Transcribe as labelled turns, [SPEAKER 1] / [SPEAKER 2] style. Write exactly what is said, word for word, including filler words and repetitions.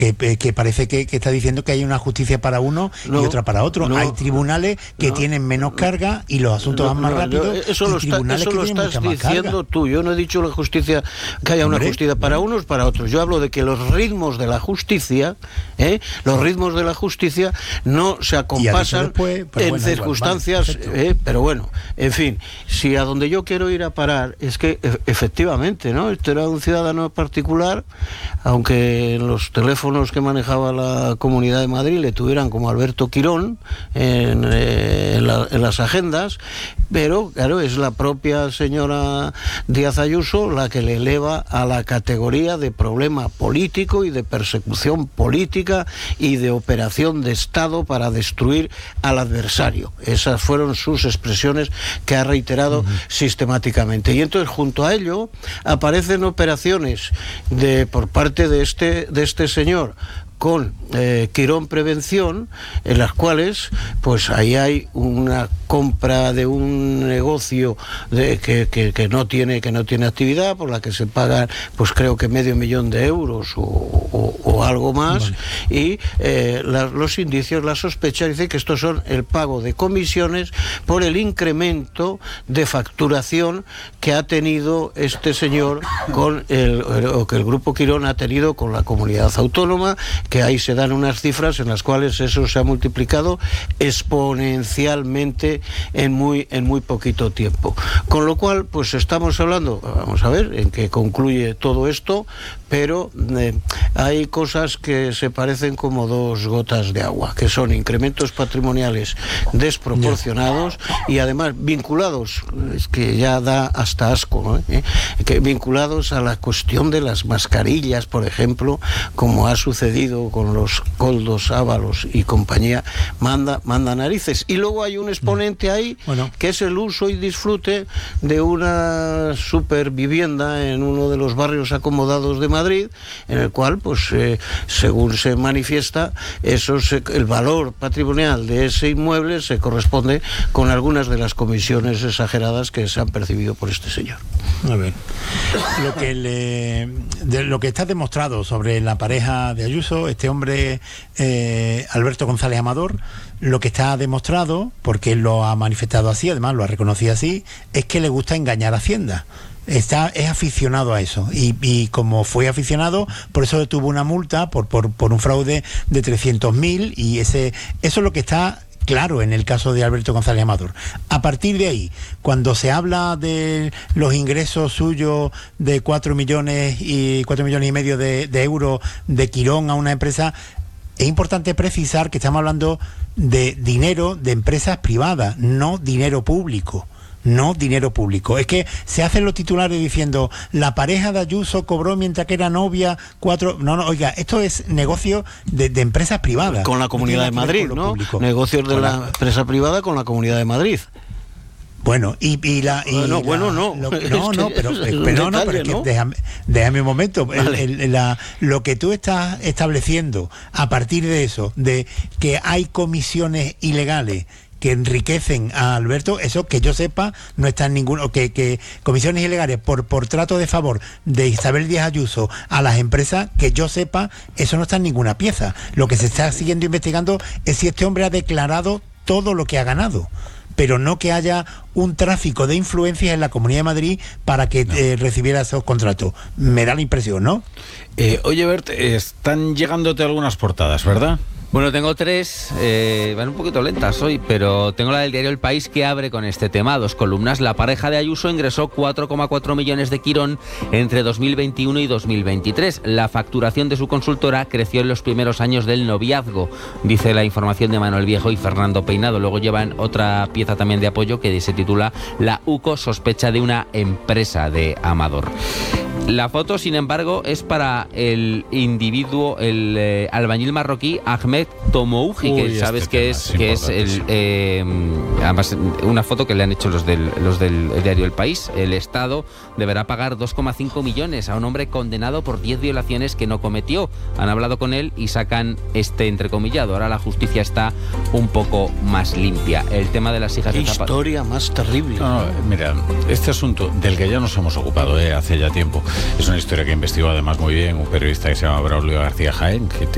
[SPEAKER 1] Que, que parece que, que está diciendo que hay una justicia para uno no, y otra para otro. No, hay tribunales que no, tienen menos carga y los asuntos no, van más no, rápido.
[SPEAKER 2] Eso lo, está, eso lo estás diciendo tú. Yo no he dicho la justicia que haya Hombre, una justicia para no. unos para otros. Yo hablo de que los ritmos de la justicia, ¿eh? los ritmos de la justicia no se acompasan después, en bueno, circunstancias. Igual, vale, eh, pero bueno, en fin, si a donde yo quiero ir a parar es que e- efectivamente, ¿no? Este era un ciudadano particular, aunque en los teléfonos que manejaba la Comunidad de Madrid le tuvieran como Alberto Quirón en, eh, en, la, en las agendas, pero claro, es la propia señora Díaz Ayuso la que le eleva a la categoría de problema político y de persecución política y de operación de Estado para destruir al adversario. Esas fueron sus expresiones que ha reiterado uh-huh. sistemáticamente. Y entonces junto a ello aparecen operaciones de por parte de este de este señor con eh, Quirón Prevención, en las cuales pues ahí hay una compra de un negocio de, que, que, que no tiene que no tiene actividad, por la que se pagan pues creo que medio millón de euros o, o, o algo más, vale. y eh, la, los indicios, la sospecha dice que estos son el pago de comisiones por el incremento de facturación que ha tenido este señor con el, o que el Grupo Quirón ha tenido con la comunidad autónoma, que ahí se dan unas cifras en las cuales eso se ha multiplicado exponencialmente en muy en muy poquito tiempo. Con lo cual, pues estamos hablando, vamos a ver en qué concluye todo esto, pero eh, hay cosas que se parecen como dos gotas de agua, que son incrementos patrimoniales desproporcionados y además vinculados, es que ya da hasta asco, ¿no? ¿Eh? Que vinculados a la cuestión de las mascarillas, por ejemplo, como ha sucedido con los Koldos, Ábalos y compañía, manda, manda narices. Y luego hay un exponente ahí, bueno. que es el uso y disfrute de una supervivienda en uno de los barrios acomodados de Madrid, en el cual, pues, eh, según se manifiesta, eso se, el valor patrimonial de ese inmueble se corresponde con algunas de las comisiones exageradas que se han percibido por este señor.
[SPEAKER 1] A ver, lo que le, de, lo que está demostrado sobre la pareja de Ayuso, este hombre eh, Alberto González Amador, lo que está demostrado, porque él lo ha manifestado así, además lo ha reconocido así, es que le gusta engañar a Hacienda. Está, es aficionado a eso y, y como fue aficionado, por eso tuvo una multa por, por, por un fraude de trescientos mil y ese, eso es lo que está claro en el caso de Alberto González Amador. A partir de ahí, cuando se habla de los ingresos suyos de cuatro millones y cuatro millones y medio de, de euros de Quirón a una empresa, es importante precisar que estamos hablando de dinero de empresas privadas, no dinero público. No dinero público. Es que se hacen los titulares diciendo la pareja de Ayuso cobró mientras que era novia cuatro... No, no, oiga, esto es negocio de, de empresas privadas.
[SPEAKER 2] Con la Comunidad de Madrid, ¿no? Público. Negocios de la empresa privada con la Comunidad de Madrid.
[SPEAKER 1] Bueno, y, y la... Y
[SPEAKER 2] bueno,
[SPEAKER 1] la,
[SPEAKER 2] bueno, no.
[SPEAKER 1] Lo, no, no, pero, pero, no, no, pero es que déjame, déjame un momento. Vale. El, el, la, lo que tú estás estableciendo a partir de eso, de que hay comisiones ilegales que enriquecen a Alberto, eso que yo sepa no está en ninguno, que, que comisiones ilegales por, por trato de favor de Isabel Díaz Ayuso a las empresas, que yo sepa, eso no está en ninguna pieza. Lo que se está siguiendo investigando es si este hombre ha declarado todo lo que ha ganado, pero no que haya un tráfico de influencias en la Comunidad de Madrid para que no. eh, recibiera esos contratos. Me da la impresión, ¿no?
[SPEAKER 3] Eh, oye, Bert, están llegándote algunas portadas, ¿verdad?
[SPEAKER 4] Bueno, tengo tres, eh, van un poquito lentas hoy, pero tengo la del diario El País que abre con este tema, dos columnas. La pareja de Ayuso ingresó cuatro coma cuatro millones de Quirón entre dos mil veintiuno y dos mil veintitrés. La facturación de su consultora creció en los primeros años del noviazgo, dice la información de Manuel Viejo y Fernando Peinado. Luego llevan otra pieza también de apoyo que se titula La UCO sospecha de una empresa de Amador. La foto, sin embargo, es para el individuo, el eh, albañil marroquí Ahmed Tomouji, que sabes este que es, es que es el eh, además una foto que le han hecho los del los del diario El País. El Estado deberá pagar dos coma cinco millones a un hombre condenado por diez violaciones que no cometió. Han hablado con él y sacan este entrecomillado. Ahora la justicia está un poco más limpia. El tema de las hijas de Zapatero.
[SPEAKER 2] Historia más terrible.
[SPEAKER 3] No, no, mira, este asunto del que ya nos hemos ocupado eh, hace ya tiempo. Es una historia que investigó además muy bien un periodista que se llama Braulio García Jaén, que